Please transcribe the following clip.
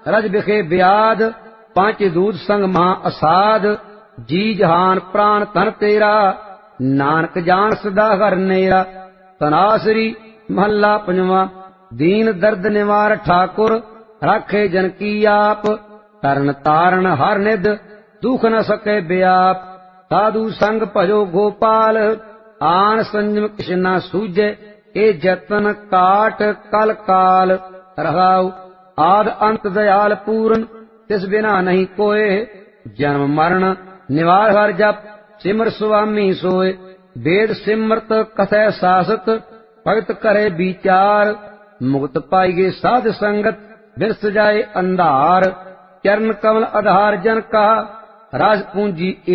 रज बिखे ब्याद पांच दूध संग महा असाद जी जहान प्राण धन तेरा नानक जान सदा घर नेरा। तनासरी महला पंजवा। दीन दर्द निवार ठाकुर राखे जन की आप तरन तारण हर निध दुख न सके व्याप। साधु संग भजो गोपाल आन संजम किछ न सूझे ए जतन काट कल काल। रहाउ आद अंत दयाल पूरन तिस बिना नहीं कोय जन्म मरण निवार हर जप सिमर स्वामी सोय। वेद सिमरत कथै सासत भगत करे विचार मुक्त पाइगे साध संगत बिरस जाए अंधार। चरण कमल आधार जन का राज पूंजी